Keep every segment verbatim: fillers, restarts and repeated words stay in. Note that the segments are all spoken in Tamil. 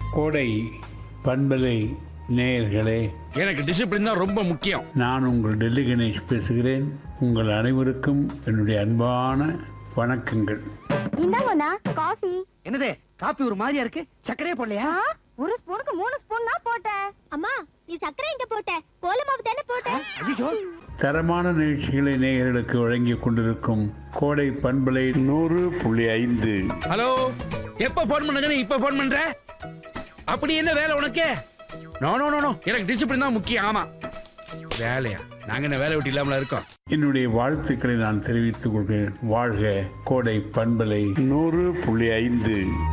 கோடை பண்பலை நேயர்களே, எனக்கு டிசிப்ளின் தான் ரொம்ப முக்கியம். நான் உங்கள் டெல்லி கணேஷ் பேசுகிறேன். உங்கள் அனைவருக்கும் என்னுடைய அன்பான வணக்கங்கள். இந்தாங்கண்ணா காஃபி. என்னது காபி ஒரு மாதிரியா இருக்கு? சக்கரையே போடலையா? ஒரு ஸ்பூனுக்கு மூணு ஸ்பூன் தான் போட்டேன். அம்மா நீ சக்கரை எங்க போட்ட? போல மாவு தானே போட்ட? ஐயோ, தரமான நிகழ்ச்சிகளை நேயர்களுக்கு வழங்கி கொண்டிருக்கும் கோடை பண்பலை நூறு புள்ளி ஐந்து. ஹலோ, எப்ப போன் பண்ணுங்க? இப்ப போன் பண்ற? அப்படி என்ன வேலை உனக்கு? நோ நோ நோ நோ, எனக்கு டிசிப்ளின் தான் முக்கியம். ஆமா, வேலையா? நாங்க என்ன வேலை விட்டு இல்லாமல இருக்கோம். என்னுடைய வாழ்த்துக்களை நான் தெரிவித்துக் கொள்கிறேன். வாழ்க கோடை பண்பலை நூறு புள்ளி ஐந்து.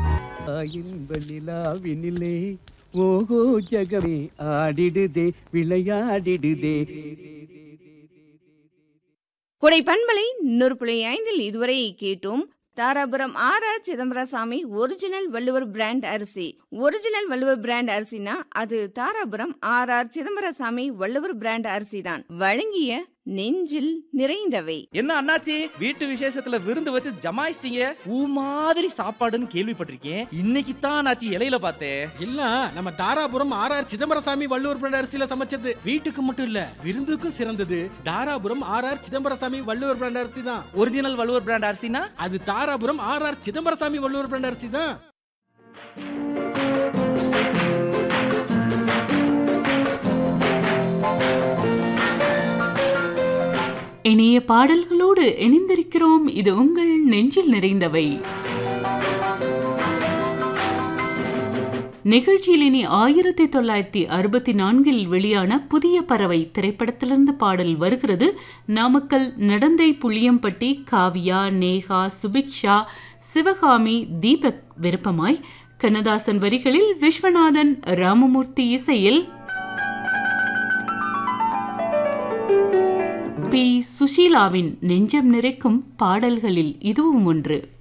நிலாவினிலே ஓஹோ ஜகமே ஆடிடுதே விளையாடிடுதே. கொடை பண்பலை நூறு புள்ளி ஐந்தில் இதுவரை கேட்டோம். Dharapuram R R Chidambarasamy original Valluvar brand அரிசி. ஒரிஜினல் வள்ளுவர் பிராண்ட் அரிசினா அது Dharapuram R R Chidambarasamy Valluvar brand அரிசி தான். வழங்கிய நெஞ்சில் நிறைந்தவை. என்ன அண்ணாச்சி, வீட்டு விசேஷத்துல விருந்து வச்சு ஜமாயிச்சிட்டீங்க? ஊ மாதிரி சாப்பாடுன்னு கேள்விப்பட்டிருக்கேன். இன்னைக்கு தான் ஆச்சு இலையில பார்த்தேன். இல்ல, நம்ம Dharapuram R R Chidambarasamy Valluvar brand அரிசியில சமைச்சது. வீட்டுக்கு மட்டும் இல்ல, விருந்துக்கும் சிறந்தது Dharapuram R R Chidambarasamy Valluvar brand அரிசி தான். ஒரிஜினல் வள்ளுவர் பிராண்ட் அரிசினா அது Dharapuram R R Chidambarasamy Valluvar brand அரிசி தான். இனிய பாடல்களோடு இணைந்திருக்கிறோம். இது உங்கள் நெஞ்சில் நிறைந்தவை நிகழ்ச்சியில். இனி ஆயிரத்தி தொள்ளாயிரத்தி அறுபத்தி நான்கில் வெளியான புதிய பறவை திரைப்படத்திலிருந்து பாடல் வருகிறது. நாமக்கல் நடந்தை புளியம்பட்டி காவியா, நேஹா, சுபிக்ஷா, சிவகாமி, தீபக் விருப்பமாய். கண்ணதாசன் வரிகளில் விஸ்வநாதன் ராமமூர்த்தி இசையில் பி சுஷீலாவின் நெஞ்சம் நிறைக்கும் பாடல்களில் இதுவும் ஒன்று.